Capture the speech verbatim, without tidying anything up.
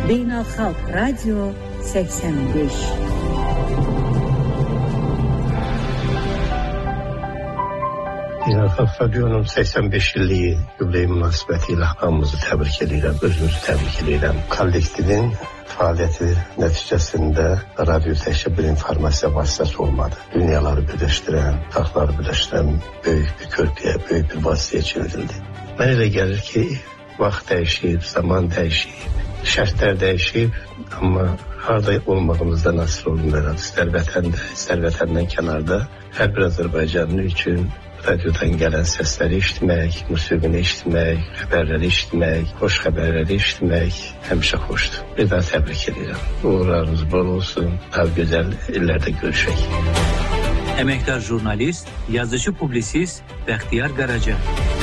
Beynəlxalq Radio səksən beş. Beynəlxalq Radionun səksən beş illiyi yubileyi münasibəti ilə hamımızı təbrik edirəm, özümüzü təbrik edirəm. Kollektivin fəaliyyəti nəticəsində radyo təkcə bir informasiya vasitəsi olmadı. Dünyaları birləşdirən, xalqları birləşdirən böyük bir körpüyə, böyük bir vasitəyə çevrildi. Mənə elə gəlir ki, vaxt dəyişib, zaman dəyişib, şərtlər dəyişib, amma harada olmağımızdan asılı olunur. İstər vətəndə, istər vətəndən kənarda hər bir Azərbaycanlı üçün radiodan gələn səsləri eşitmək, musiqini eşitmək, xəbərləri eşitmək, xoş xəbərləri eşitmək həmişə xoşdur. Bir daha təbrik edirəm. Uğurlarınız bol olsun. Daha gözəl illərdə görüşək. Əməkdar jurnalist, yazıcı publisist Bəxtiyar Qaraca.